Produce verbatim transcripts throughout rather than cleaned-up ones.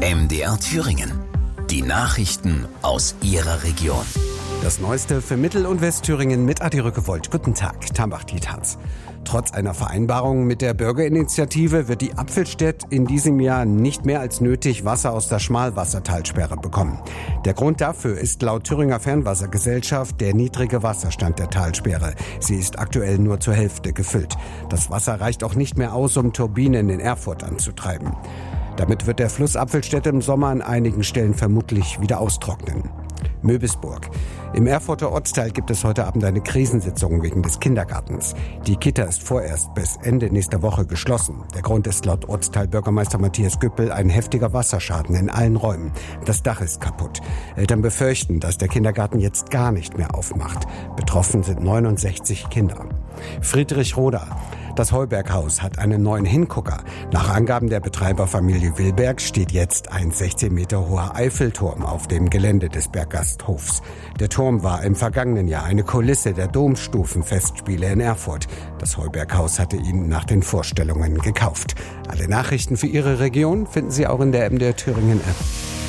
M D R Thüringen. Die Nachrichten aus Ihrer Region. Das Neueste für Mittel- und Westthüringen mit Adi Rückewold. Guten Tag, Tambach Dietharz. Trotz einer Vereinbarung mit der Bürgerinitiative wird die Apfelstädt in diesem Jahr nicht mehr als nötig Wasser aus der Schmalwassertalsperre bekommen. Der Grund dafür ist laut Thüringer Fernwassergesellschaft der niedrige Wasserstand der Talsperre. Sie ist aktuell nur zur Hälfte gefüllt. Das Wasser reicht auch nicht mehr aus, um Turbinen in Erfurt anzutreiben. Damit wird der Fluss Apfelstädt im Sommer an einigen Stellen vermutlich wieder austrocknen. Möbisburg. Im Erfurter Ortsteil gibt es heute Abend eine Krisensitzung wegen des Kindergartens. Die Kita ist vorerst bis Ende nächster Woche geschlossen. Der Grund ist laut Ortsteilbürgermeister Matthias Güppel ein heftiger Wasserschaden in allen Räumen. Das Dach ist kaputt. Eltern befürchten, dass der Kindergarten jetzt gar nicht mehr aufmacht. Betroffen sind neunundsechzig Kinder. Friedrichroda. Das Heuberghaus hat einen neuen Hingucker. Nach Angaben der Betreiberfamilie Wilberg steht jetzt ein sechzehn Meter hoher Eiffelturm auf dem Gelände des Berggasthofs. Der Turm war im vergangenen Jahr eine Kulisse der Domstufenfestspiele in Erfurt. Das Heuberghaus hatte ihn nach den Vorstellungen gekauft. Alle Nachrichten für Ihre Region finden Sie auch in der M D R Thüringen App.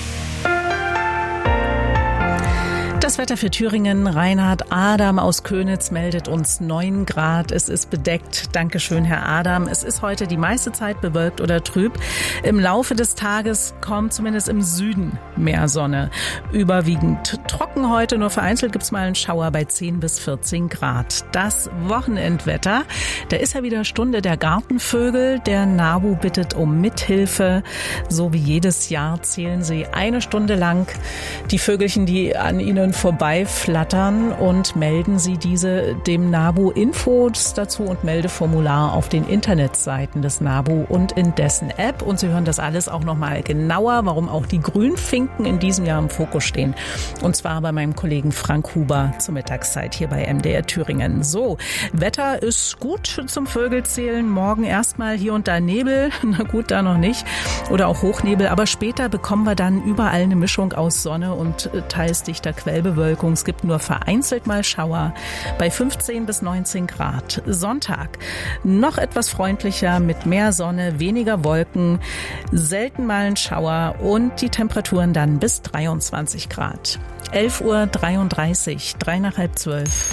Das Wetter für Thüringen. Reinhard Adam aus Könitz meldet uns neun Grad. Es ist bedeckt. Dankeschön, Herr Adam. Es ist heute die meiste Zeit bewölkt oder trüb. Im Laufe des Tages kommt zumindest im Süden mehr Sonne. Überwiegend trocken heute. Nur vereinzelt gibt es mal einen Schauer bei zehn bis vierzehn Grad. Das Wochenendwetter. Da ist ja wieder Stunde der Gartenvögel. Der NABU bittet um Mithilfe. So wie jedes Jahr zählen sie eine Stunde lang die Vögelchen, die an ihnen vorbeiflattern, und melden Sie diese dem NABU. Infos dazu und Meldeformular auf den Internetseiten des NABU und in dessen App. Und Sie hören das alles auch nochmal genauer, warum auch die Grünfinken in diesem Jahr im Fokus stehen. Und zwar bei meinem Kollegen Frank Huber zur Mittagszeit hier bei M D R Thüringen. So, Wetter ist gut zum Vögelzählen. Morgen erstmal hier und da Nebel. Na gut, da noch nicht. Oder auch Hochnebel. Aber später bekommen wir dann überall eine Mischung aus Sonne und teils dichter Quellbewölkung. Es gibt nur vereinzelt mal Schauer bei fünfzehn bis neunzehn Grad. Sonntag noch etwas freundlicher mit mehr Sonne, weniger Wolken, selten mal ein Schauer und die Temperaturen dann bis dreiundzwanzig Grad. elf Uhr dreiunddreißig, drei nach halb zwölf.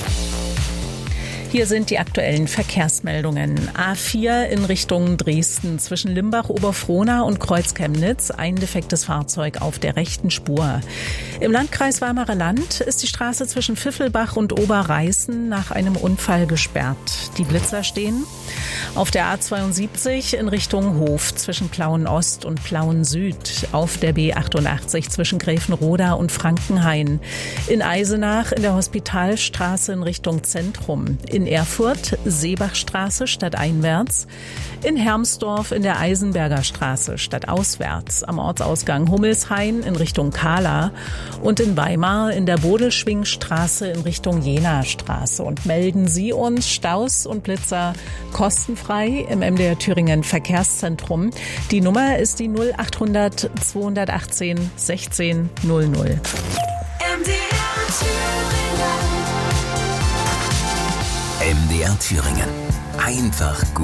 Hier sind die aktuellen Verkehrsmeldungen. A vier in Richtung Dresden zwischen Limbach-Oberfrohna und Kreuz-Chemnitz. Ein defektes Fahrzeug auf der rechten Spur. Im Landkreis Weimarer Land ist die Straße zwischen Pfiffelbach und Oberreißen nach einem Unfall gesperrt. Die Blitzer stehen. Auf der A zweiundsiebzig in Richtung Hof zwischen Plauen-Ost und Plauen-Süd. Auf der B achtundachtzig zwischen Gräfenroda und Frankenhain. In Eisenach in der Hospitalstraße in Richtung Zentrum. In Erfurt Seebachstraße stadteinwärts, in Hermsdorf in der Eisenberger Straße stadtauswärts, am Ortsausgang Hummelshain in Richtung Kahla und in Weimar in der Bodelschwingstraße in Richtung Jena-Straße. Und melden Sie uns Staus und Blitzer kostenfrei im M D R Thüringen Verkehrszentrum. Die Nummer ist die null achthundert zweihundertachtzehn sechzehn null null. M D R Thüringen. M D R Thüringen. Einfach gut.